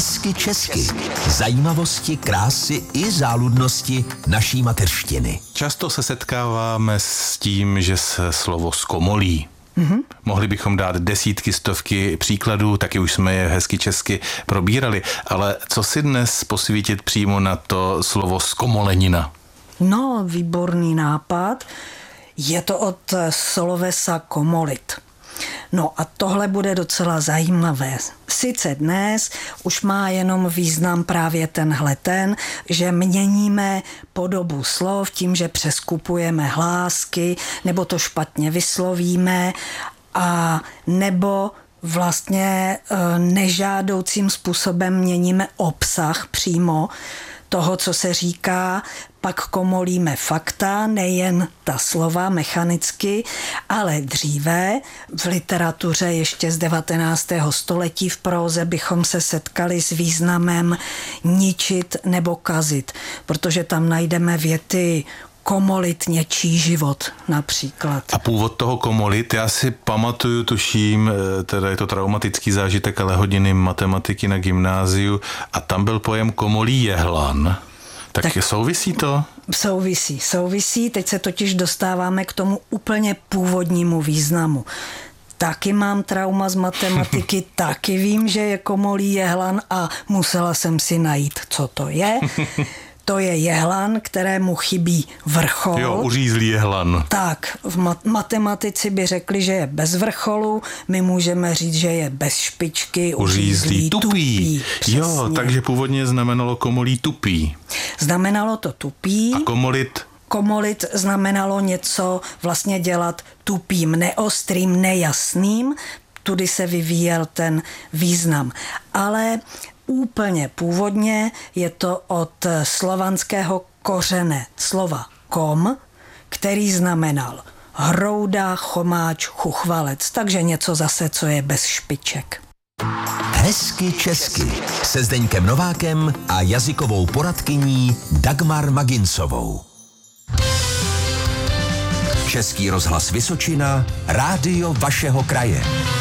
Hezky česky. Zajímavosti, krásy i záludnosti naší mateřštiny. Často se setkáváme s tím, že se slovo zkomolí. Mohli bychom dát desítky, stovky příkladů, taky už jsme je hezky česky probírali, ale co si dnes posvítit přímo na to slovo zkomolenina? No, výborný nápad. Je to od slovesa komolit. No a tohle bude docela zajímavé. Sice dnes už má jenom význam právě ten, že měníme podobu slov tím, že přeskupujeme hlásky, nebo to špatně vyslovíme, a nebo vlastně nežádoucím způsobem měníme obsah přímo toho, co se říká, pak komolíme fakta, nejen ta slova mechanicky, ale dříve v literatuře ještě z 19. století v próze bychom se setkali s významem ničit nebo kazit, protože tam najdeme věty komolit něčí život například. A původ toho komolit, já si pamatuju, tuším, teda je to traumatický zážitek, ale hodiny matematiky na gymnáziu a tam byl pojem komolí jehlan. Tak souvisí to? Souvisí, teď se totiž dostáváme k tomu úplně původnímu významu. Taky mám trauma z matematiky, taky vím, že je komolí jehlan a musela jsem si najít, co to je. To je jehlan, kterému chybí vrchol. Jo, uřízlý jehlan. Tak, matematici by řekli, že je bez vrcholu, my můžeme říct, že je bez špičky, uřízlý tupý. Jo, takže původně znamenalo komolí tupý. Znamenalo to tupý. A komolit? Komolit znamenalo něco vlastně dělat tupým, neostrým, nejasným. Tudy se vyvíjel ten význam. Ale úplně původně je to od slovanského kořene slova kom, který znamenal hrouda, chomáč, chuchvalec, takže něco zase, co je bez špiček. Hezky česky se Zdeňkem Novákem a jazykovou poradkyní Dagmar Maginsovou. Český rozhlas Vysočina, rádio vašeho kraje.